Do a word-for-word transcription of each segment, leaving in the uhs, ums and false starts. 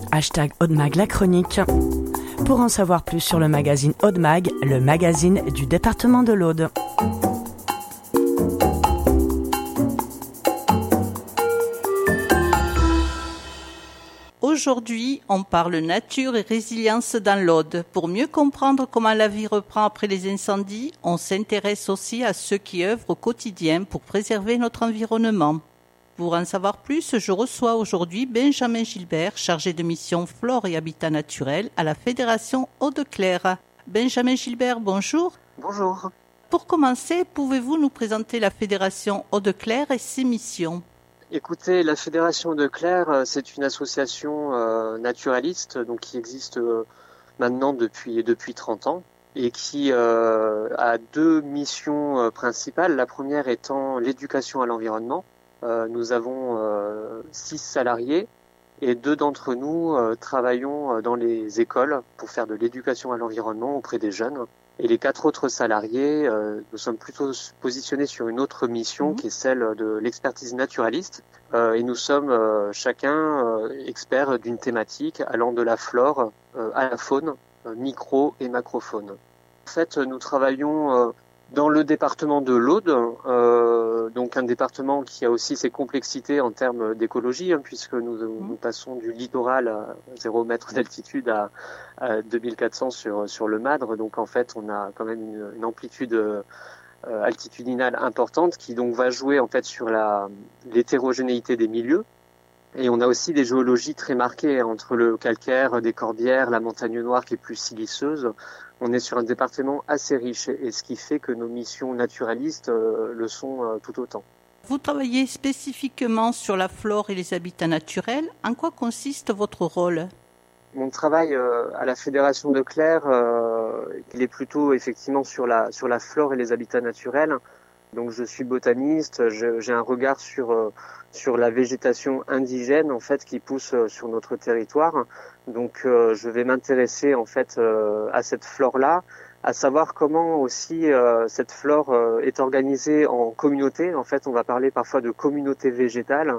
hashtag Aude-Mag la chronique. Pour en savoir plus sur le magazine Aude-Mag, le magazine du département de l'Aude. Aujourd'hui, on parle nature et résilience dans l'Aude. Pour mieux comprendre comment la vie reprend après les incendies, on s'intéresse aussi à ceux qui œuvrent au quotidien pour préserver notre environnement. Pour en savoir plus, je reçois aujourd'hui Benjamin Gilbert, chargé de mission Flore et Habitat Naturel à la Fédération Aude-Claire. Benjamin Gilbert, bonjour. Bonjour. Pour commencer, pouvez-vous nous présenter la Fédération Aude-Claire et ses missions ? Écoutez, la Fédération Aude-Claire, c'est une association euh, naturaliste donc qui existe euh, maintenant depuis depuis trente ans et qui euh, a deux missions euh, principales. La première étant l'éducation à l'environnement. Euh, nous avons euh, six salariés et deux d'entre nous euh, travaillons dans les écoles pour faire de l'éducation à l'environnement auprès des jeunes. Et les quatre autres salariés, euh, nous sommes plutôt positionnés sur une autre mission mmh. qui est celle de l'expertise naturaliste. Euh, et nous sommes euh, chacun euh, experts d'une thématique allant de la flore euh, à la faune, euh, micro et macrofaune. En fait, nous travaillons euh, dans le département de l'Aude, euh, donc un département qui a aussi ses complexités en termes d'écologie, hein, puisque nous, mmh. nous passons du littoral à zéro mètre d'altitude à, à deux mille quatre cents sur, sur le Madre. Donc en fait, on a quand même une, une amplitude euh, altitudinale importante qui donc va jouer en fait sur la, l'hétérogénéité des milieux. Et on a aussi des géologies très marquées entre le calcaire, des corbières, la montagne noire qui est plus siliceuse. On est sur un département assez riche et ce qui fait que nos missions naturalistes euh, le sont euh, tout autant. Vous travaillez spécifiquement sur la flore et les habitats naturels. En quoi consiste votre rôle ? Mon travail euh, à la Fédération Aude-Claire, euh, il est plutôt effectivement sur la sur la flore et les habitats naturels. Donc je suis botaniste, je, j'ai un regard sur euh, sur la végétation indigène en fait qui pousse euh, sur notre territoire. Donc euh, je vais m'intéresser en fait euh, à cette flore-là, à savoir comment aussi euh, cette flore euh, est organisée en communauté. En fait, on va parler parfois de communauté végétale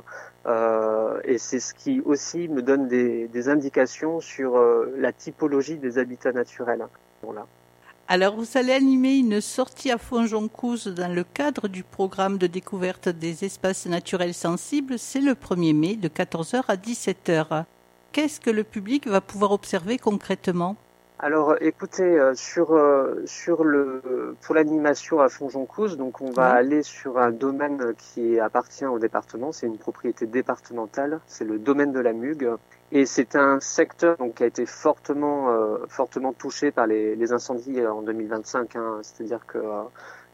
euh, et c'est ce qui aussi me donne des, des indications sur euh, la typologie des habitats naturels. Voilà. Alors, vous allez animer une sortie à Fonjoncouze dans le cadre du programme de découverte des espaces naturels sensibles. C'est le premier mai de quatorze heures à dix-sept heures. Qu'est-ce que le public va pouvoir observer concrètement ? Alors, écoutez, euh, sur euh, sur le pour l'animation à Fonjoncouze, donc on va oui. aller sur un domaine qui appartient au département. C'est une propriété départementale. C'est le domaine de la Mugue. Et c'est un secteur donc qui a été fortement euh, fortement touché par les, les incendies en deux mille vingt-cinq. Hein. C'est-à-dire que euh,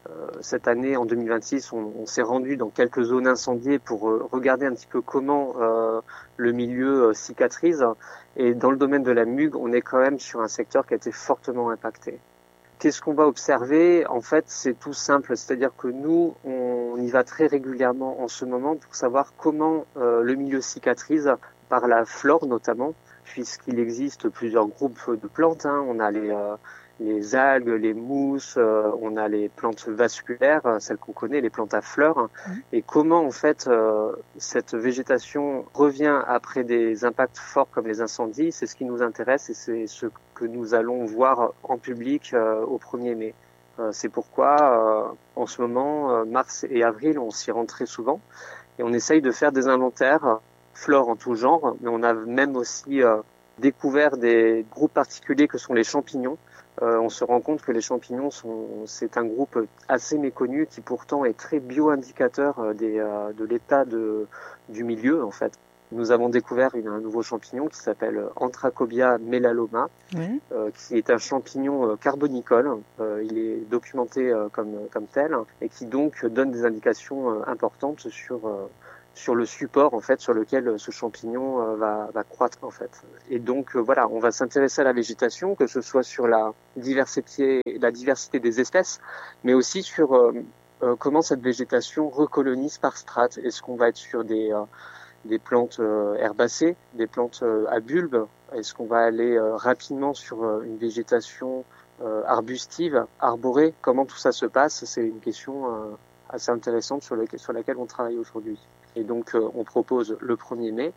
cette année, en deux mille vingt-six, on, on s'est rendu dans quelques zones incendiées pour euh, regarder un petit peu comment euh, le milieu euh, cicatrise. Et dans le domaine de la Mugue, on est quand même sur un secteur qui a été fortement impacté. Qu'est-ce qu'on va observer ? En fait, c'est tout simple. C'est-à-dire que nous, on y va très régulièrement en ce moment pour savoir comment euh, le milieu cicatrise par la flore notamment, puisqu'il existe plusieurs groupes de plantes. Hein. On a les, euh, les algues, les mousses, euh, on a les plantes vasculaires, celles qu'on connaît, les plantes à fleurs. Mmh. Et comment en fait euh, cette végétation revient après des impacts forts comme les incendies, c'est ce qui nous intéresse et c'est ce que nous allons voir en public euh, au premier mai. Euh, c'est pourquoi euh, en ce moment, euh, mars et avril, on s'y rend très souvent et on essaye de faire des inventaires flore en tout genre, mais on a même aussi euh, découvert des groupes particuliers que sont les champignons. Euh, on se rend compte que les champignons sont, c'est un groupe assez méconnu qui pourtant est très bio-indicateur des, euh, de l'état de, du milieu en fait. Nous avons découvert une, un nouveau champignon qui s'appelle Anthracobia melaloma, oui. euh, qui est un champignon euh, carbonicole. Euh, il est documenté euh, comme, comme tel et qui donc donne des indications euh, importantes sur euh, sur le support en fait sur lequel ce champignon euh, va, va croître en fait. Et donc euh, voilà, on va s'intéresser à la végétation, que ce soit sur la diversité, la diversité des espèces, mais aussi sur euh, euh, comment cette végétation recolonise par strates. Est-ce qu'on va être sur des euh, des plantes euh, herbacées, des plantes euh, à bulbes ? Est-ce qu'on va aller euh, rapidement sur euh, une végétation euh, arbustive, arborée ? Comment tout ça se passe ? C'est une question euh, assez intéressante sur, le, sur laquelle on travaille aujourd'hui. Et donc, euh, on propose le premier mai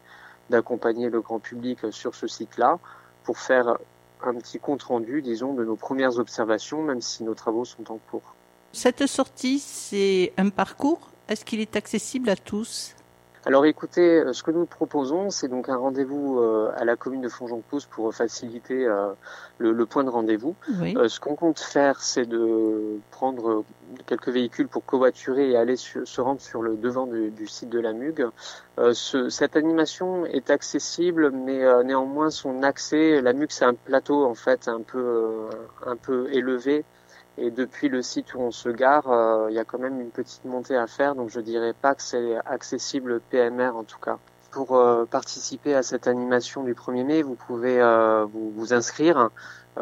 d'accompagner le grand public sur ce site-là pour faire un petit compte-rendu, disons, de nos premières observations, même si nos travaux sont en cours. Cette sortie, c'est un parcours. Est-ce qu'il est accessible à tous ? Alors écoutez, ce que nous proposons, c'est donc un rendez-vous euh, à la commune de Fonjoncouze pour faciliter euh, le, le point de rendez-vous. Oui. Euh, ce qu'on compte faire, c'est de prendre quelques véhicules pour covoiturer et aller sur, se rendre sur le devant du, du site de la Mugue. Euh, ce, cette animation est accessible, mais euh, néanmoins son accès, la Mugue c'est un plateau en fait un peu euh, un peu élevé. Et depuis le site où on se gare, euh, il y a quand même une petite montée à faire, donc je dirais pas que c'est accessible P M R en tout cas. Pour euh, participer à cette animation du premier mai, vous pouvez euh, vous, vous inscrire.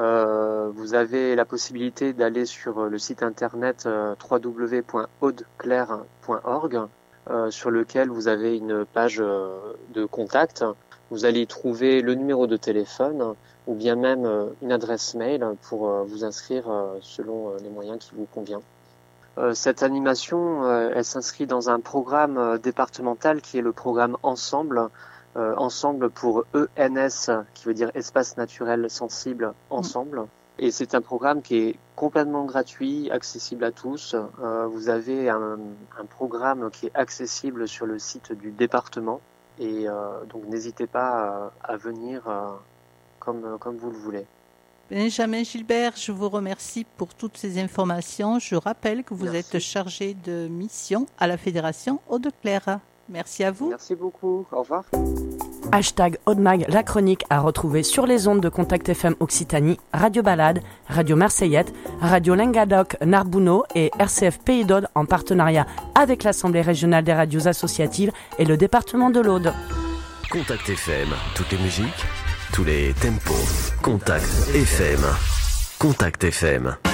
Euh, vous avez la possibilité d'aller sur le site internet euh, w w w point audeclair point org euh, sur lequel vous avez une page euh, de contact. Vous allez y trouver le numéro de téléphone ou bien même une adresse mail pour vous inscrire selon les moyens qui vous conviennent. Cette animation, elle s'inscrit dans un programme départemental qui est le programme Ensemble, Ensemble pour E N S, qui veut dire Espace Naturel Sensible Ensemble. Et c'est un programme qui est complètement gratuit, accessible à tous. Vous avez un, un programme qui est accessible sur le site du département. Et donc n'hésitez pas à, à venir Comme, comme vous le voulez. Benjamin Gilbert, je vous remercie pour toutes ces informations. Je rappelle que vous Merci. êtes chargé de mission à la Fédération Aude-Claire. Merci à vous. Merci beaucoup. Au revoir. Hashtag Audemag, la chronique à retrouver sur les ondes de Contact F M Occitanie, Radio Balade, Radio Marseillette, Radio Languedoc Narbonneau et R C F Pays d'Aude en partenariat avec l'Assemblée régionale des radios associatives et le département de l'Aude. Contact F M, toutes les musiques, tous les tempos. Contact F M. Contact F M.